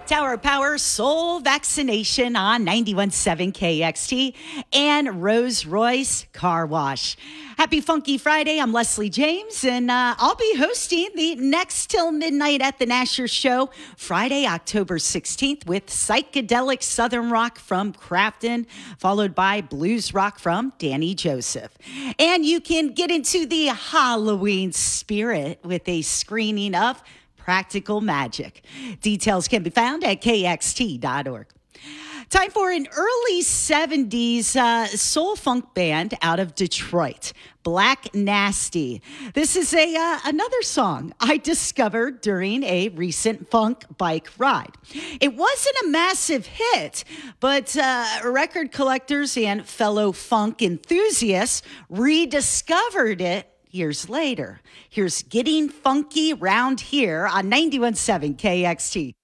Tower of Power Soul Vaccination on 91.7 KXT and Rolls Royce Car Wash. Happy Funky Friday. I'm Leslie James, and I'll be hosting the Next Till Midnight at the Nasher Show Friday, October 16th with psychedelic Southern rock from Crafton, followed by blues rock from Danny Joseph. And you can get into the Halloween spirit with a screening of Practical Magic. Details can be found at kxt.org. Time for an early 70s soul funk band out of Detroit, Black Nasty. This is another song I discovered during a recent funk bike ride. It wasn't a massive hit, but record collectors and fellow funk enthusiasts rediscovered it years later. Here's Getting Funky Round Here on 91.7 KXT.